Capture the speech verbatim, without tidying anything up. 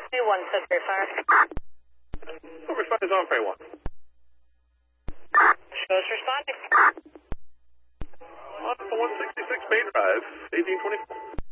Bay one, Sudbury Fire. Sudbury Fire is on Bay one. Shows responding. On for one sixty-six Bay Drive, eighteen twenty-four.